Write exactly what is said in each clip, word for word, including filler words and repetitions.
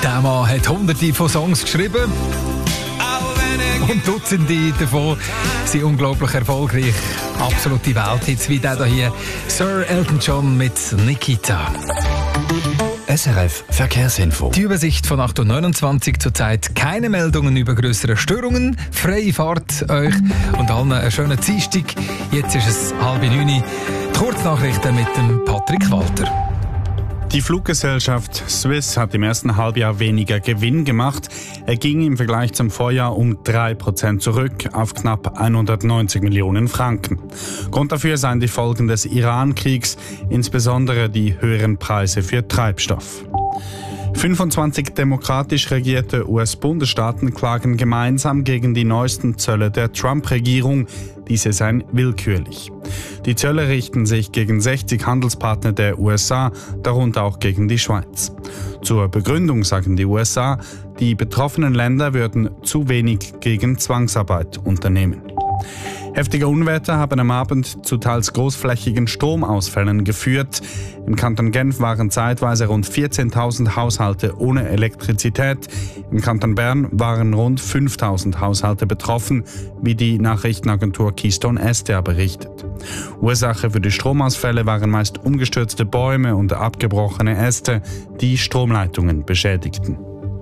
Der Mann hat hunderte von Songs geschrieben. Und Dutzende davon sind unglaublich erfolgreich. Absolute Welthits wie der hier. Sir Elton John mit Nikita. S R F Verkehrsinfo. Die Übersicht von acht Uhr neunundzwanzig zurzeit. Keine Meldungen über größere Störungen. Freie Fahrt euch und allen einen schönen Dienstag. Jetzt ist es halb neun. Die Kurznachrichten mit dem Patrick Walter. Die Fluggesellschaft Swiss hat im ersten Halbjahr weniger Gewinn gemacht. Er ging im Vergleich zum Vorjahr um drei Prozent zurück auf knapp hundertneunzig Millionen Franken. Grund dafür seien die Folgen des Iran-Kriegs, insbesondere die höheren Preise für Treibstoff. fünfundzwanzig demokratisch regierte U S-Bundesstaaten klagen gemeinsam gegen die neuesten Zölle der Trump-Regierung. Diese seien willkürlich. Die Zölle richten sich gegen sechzig Handelspartner der U S A, darunter auch gegen die Schweiz. Zur Begründung sagen die U S A, die betroffenen Länder würden zu wenig gegen Zwangsarbeit unternehmen. Heftige Unwetter haben am Abend zu teils großflächigen Stromausfällen geführt. Im Kanton Genf waren zeitweise rund vierzehntausend Haushalte ohne Elektrizität. Im Kanton Bern waren rund fünftausend Haushalte betroffen, wie die Nachrichtenagentur Keystone S D A berichtet. Ursache für die Stromausfälle waren meist umgestürzte Bäume und abgebrochene Äste, die Stromleitungen beschädigten.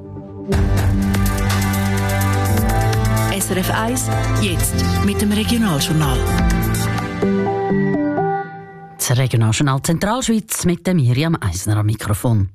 S R F eins, jetzt mit dem Regionaljournal. Das Regionaljournal Zentralschweiz mit der Miriam Eisner am Mikrofon.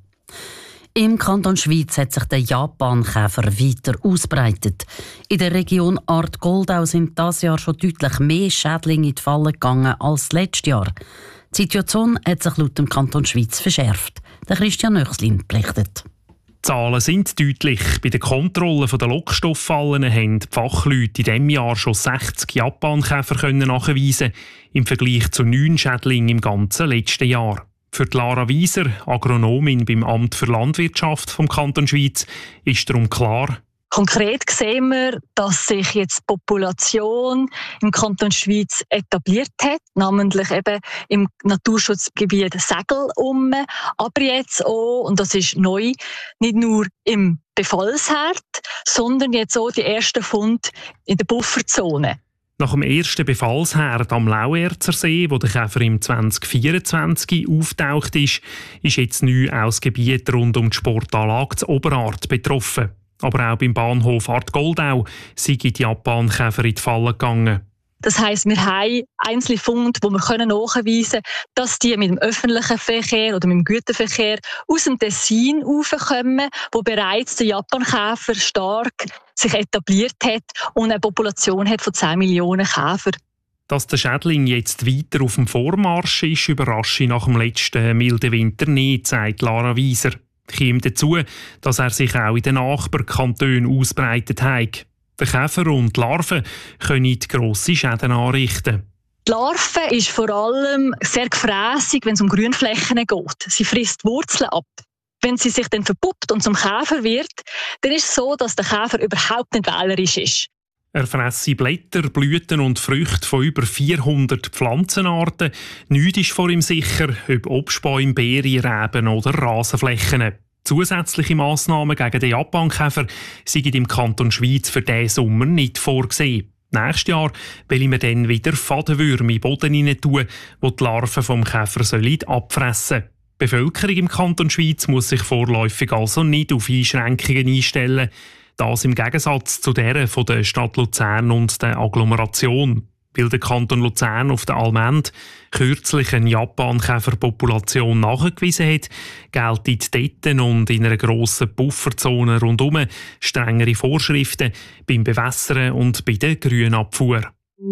Im Kanton Schwyz hat sich der Japankäfer weiter ausbreitet. In der Region Art-Goldau sind dieses Jahr schon deutlich mehr Schädlinge in die Falle gegangen als letztes Jahr. Die Situation hat sich laut dem Kanton Schwyz verschärft. Der Christian Nöchslin berichtet. Die Zahlen sind deutlich. Bei der Kontrolle der Lockstofffallen haben die Fachleute in diesem Jahr schon sechzig Japankäfer nachweisen, im Vergleich zu neun Schädlingen im ganzen letzten Jahr. Für Lara Wieser, Agronomin beim Amt für Landwirtschaft vom Kanton Schwyz, ist darum klar: Konkret sehen wir, dass sich jetzt die Population im Kanton Schwyz etabliert hat, namentlich eben im Naturschutzgebiet Segel um, aber jetzt auch, und das ist neu, nicht nur im Befallsherd, sondern jetzt auch die ersten Funde in der Bufferzone. Nach dem ersten Befallsherd am Lauerzer See, wo der Käfer im zwanzig vierundzwanzig auftaucht ist, ist jetzt neu auch das Gebiet rund um die Sportanlage zu Oberart betroffen. Aber auch beim Bahnhof Art-Goldau sind die Japankäfer in die Falle gegangen. Das heisst, wir haben einzelne Funde, wo wir nachweisen können, dass die mit dem öffentlichen Verkehr oder mit dem Güterverkehr aus dem Tessin raufkommen, wo bereits der Japankäfer stark sich etabliert hat und eine Population hat von zehn Millionen Käfer. Dass der Schädling jetzt weiter auf dem Vormarsch ist, überrascht nach dem letzten milden Winter nicht, sagt Lara Wieser. Kommt dazu, dass er sich auch in den Nachbarkantonen ausbreitet hat. Der Käfer und die Larven können grosse Schäden anrichten. Die Larve ist vor allem sehr gefrässig, wenn es um Grünflächen geht. Sie frisst Wurzeln ab. Wenn sie sich dann verpuppt und zum Käfer wird, dann ist es so, dass der Käfer überhaupt nicht wählerisch ist. Er fresse Blätter, Blüten und Früchte von über vierhundert Pflanzenarten. Nichts ist vor ihm sicher, ob Obstbäume, Beeren, Reben oder Rasenflächen. Zusätzliche Massnahmen gegen den Japankäfer sind im Kanton Schwyz für diesen Sommer nicht vorgesehen. Nächstes Jahr will wir dann wieder Fadenwürmer in den Boden hinein tun, die die Larven vom Käfer sollen abfressen. Die Bevölkerung im Kanton Schwyz muss sich vorläufig also nicht auf Einschränkungen einstellen. Das im Gegensatz zu der von der Stadt Luzern und der Agglomeration. Weil der Kanton Luzern auf der Allmend kürzlich eine Japankäferpopulation nachgewiesen hat, gelten dort und in einer grossen Pufferzone rundherum strengere Vorschriften beim Bewässern und bei der Grünabfuhr.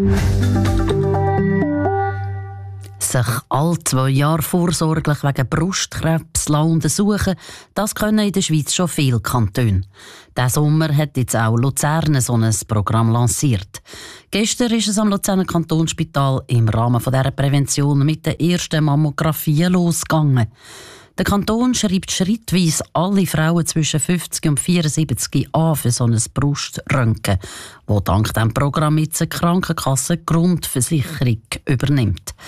Sich alle zwei Jahre vorsorglich wegen Brustkrebs untersuchen, das können in der Schweiz schon viele Kantone. Diesen Sommer hat jetzt auch Luzern so ein Programm lanciert. Gestern ist es am Luzerner Kantonsspital im Rahmen dieser Prävention mit der ersten Mammographie losgegangen. Der Kanton schreibt schrittweise alle Frauen zwischen fünfzig und vierundsiebzig an für so ein Bruströntgen, das dank diesem Programm jetzt eine Krankenkasse Grundversicherung übernimmt.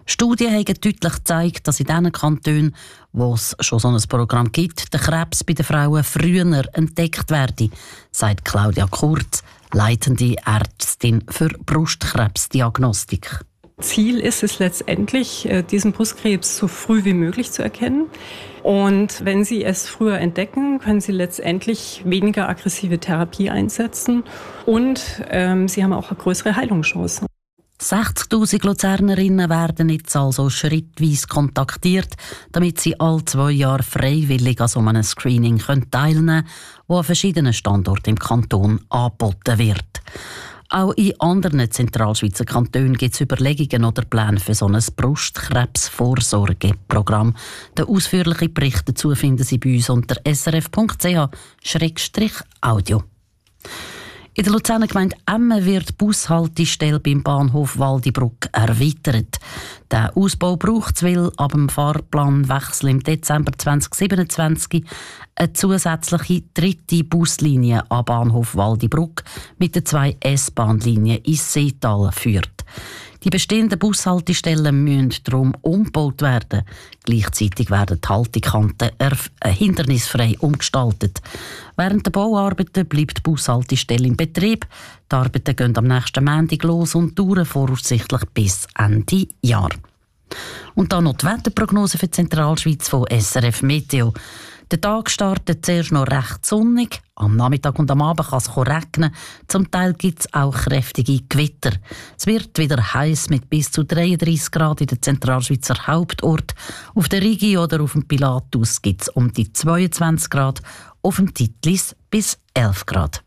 Studien haben deutlich gezeigt, dass in den Kantonen, wo es schon so ein Programm gibt, der Krebs bei den Frauen früher entdeckt werde, sagt Claudia Kurz, leitende Ärztin für Brustkrebsdiagnostik. Ziel ist es letztendlich, diesen Brustkrebs so früh wie möglich zu erkennen. Und wenn Sie es früher entdecken, können Sie letztendlich weniger aggressive Therapie einsetzen und ähm, Sie haben auch eine größere Heilungschancen. sechzigtausend Luzernerinnen werden jetzt also schrittweise kontaktiert, damit sie alle zwei Jahre freiwillig an so einem Screening teilnehmen können, das an verschiedenen Standorten im Kanton angeboten wird. Auch in anderen Zentralschweizer Kantonen gibt es Überlegungen oder Pläne für so ein Brustkrebsvorsorgeprogramm. Den ausführlichen Bericht dazu finden Sie bei uns unter s r f punkt c h slash audio. In der Luzerner Gemeinde Emmen wird die Bushaltestelle beim Bahnhof Waldibruck erweitert. Der Ausbau braucht es, weil ab dem Fahrplanwechsel im Dezember zwanzig siebenundzwanzig eine zusätzliche dritte Buslinie am Bahnhof Waldibruck mit den zwei S-Bahn-Linien ins Seetal führt. Die bestehenden Bushaltestellen müssen darum umgebaut werden. Gleichzeitig werden die Haltekanten hindernisfrei umgestaltet. Während der Bauarbeiten bleibt die Bushaltestelle in Betrieb. Die Arbeiten gehen am nächsten Montag los und dauern voraussichtlich bis Ende Jahr. Und dann noch die Wetterprognose für die Zentralschweiz von S R F Meteo. Der Tag startet zuerst noch recht sonnig. Am Nachmittag und am Abend kann es regnen. Zum Teil gibt es auch kräftige Gewitter. Es wird wieder heiß mit bis zu dreiunddreissig Grad in den Zentralschweizer Hauptort. Auf der Rigi oder auf dem Pilatus gibt es um die zweiundzwanzig Grad, auf dem Titlis bis elf Grad.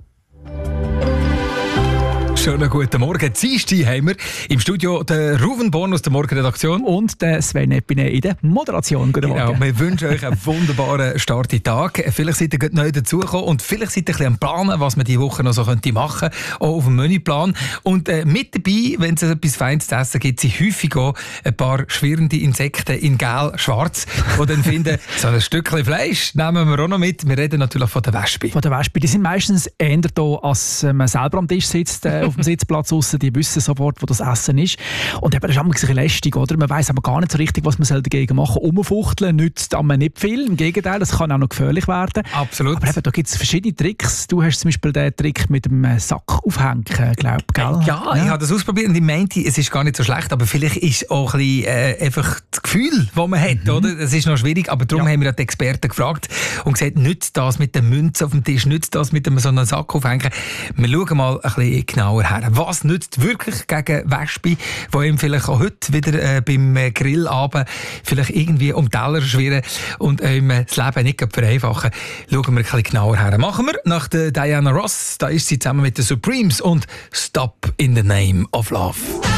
Schönen guten Morgen. Dienstag haben wir im Studio den Ruven Born aus der Morgenredaktion. Und den Sven Epine in der Moderation. Guten Morgen. Genau, wir wünschen euch einen wunderbaren Start in den Tag. Vielleicht seid ihr neu dazugekommen und vielleicht seid ihr ein bisschen am Planen, was man diese Woche noch so könnte machen könnte, auch auf dem Menüplan. Und äh, mit dabei, wenn es etwas Feines zu essen gibt, sind häufig auch ein paar schwirrende Insekten in gel-schwarz, die dann finden, so ein Stückchen Fleisch nehmen wir auch noch mit. Wir reden natürlich von der Wespe. Von der Wespe. Die sind meistens eher da, als man selber am Tisch sitzt, äh, auf dem Sitzplatz draussen. Die wissen sofort, wo das Essen ist. Und eben, das ist ein bisschen lästig, oder? Man weiss aber gar nicht so richtig, was man dagegen machen soll. Umfuchteln nützt aber nicht viel. Im Gegenteil, das kann auch noch gefährlich werden. Absolut. Aber eben, da gibt es verschiedene Tricks. Du hast zum Beispiel den Trick mit dem Sack aufhängen, glaube ich. Ja, ja, ich habe das ausprobiert und ich meinte, es ist gar nicht so schlecht, aber vielleicht ist auch ein bisschen, äh, einfach das Gefühl, das man hat, mhm. oder? Es ist noch schwierig, aber darum ja. haben wir die Experten gefragt und gesagt, nützt das mit den Münzen auf dem Tisch, nützt das mit einem so einem Sack aufhängen. Wir schauen mal ein bisschen genauer her. Was nützt wirklich gegen Wespe, die ihm vielleicht auch heute wieder äh, beim äh, Grillabend vielleicht irgendwie um Teller schwirren und ihm äh, das Leben nicht vereinfachen? Schauen wir ein bisschen genauer her. Machen wir nach der Diana Ross. Da ist sie zusammen mit den Supremes und Stop in the Name of Love.